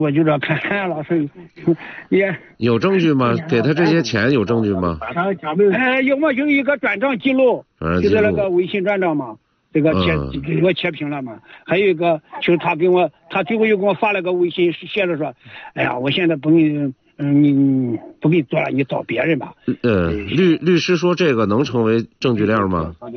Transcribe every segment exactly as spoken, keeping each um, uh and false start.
我就这看老师也有证据吗？给他这些钱有证据吗？ 哎，有吗？有一个转账记录，就是那个微信转账嘛，这个切给我切屏了嘛。还有一个就是他给我，他最后又给我发了个微信，写着说，哎呀，我现在不给你，嗯，你不给你做了，你找别人吧。 呃，律律师说这个能成为证据链吗？ 呃，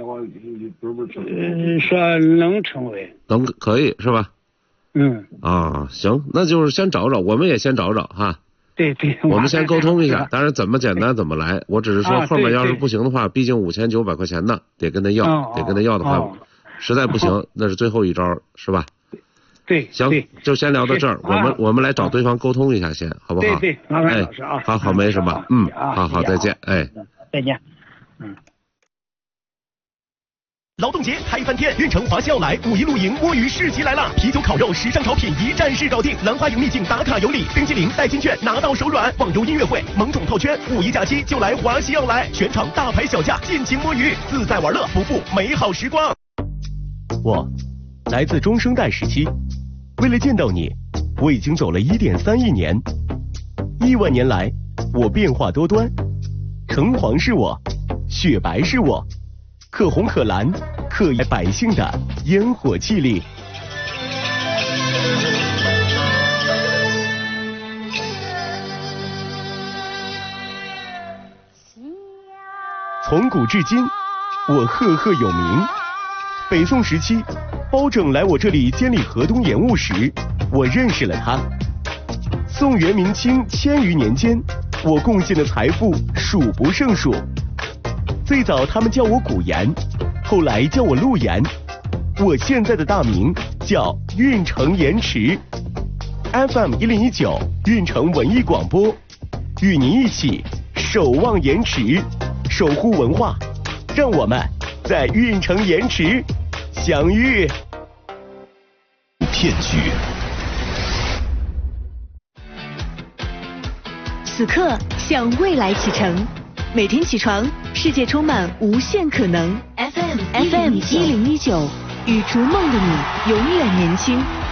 说能成为， 能可以是吧？ 嗯啊，行，那就是先找找，我们也先找找哈。 对对， 我们先沟通一下，当然怎么简单怎么来。我只是说后面要是不行的话，毕竟五千九百块钱呢，得跟他要，得跟他要的话，实在不行那是最后一招，是吧？ 对， 行，就先聊到这儿，我们我们来找对方沟通一下先，好不好？ 对对，麻烦老师啊。 好好，没什么，嗯，好好，再见，哎， 再见，嗯。 劳动节嗨翻天，运城华西奥莱五一露营摸鱼市集来了！啤酒、烤肉、时尚潮品一站式搞定，兰花营秘境打卡有礼，冰激凌、代金券拿到手软，网游音乐会、萌宠套圈，五一假期就来华西奥莱，全场大牌小价，尽情摸鱼，自在玩乐，不负美好时光。我来自中生代时期，为了见到你，我已经走了一点三亿年，亿万年来，我变化多端，橙黄是我，雪白是我。可红可蓝，可以百姓的烟火气力。从古至今，我赫赫有名。北宋时期，包拯来我这里监理河东盐务时，我认识了他。宋元明清千余年间，我贡献的财富数不胜数。最早他们叫我古岩，后来叫我陆岩，我现在的大名叫运城盐池。F M 一零一九运城文艺广播，与您一起守望盐池，守护文化，让我们在运城盐池相遇。 片区， 此刻向未来启程。每天起床，世界充满无限可能。F M F M 一零一九，与逐梦的你永远年轻。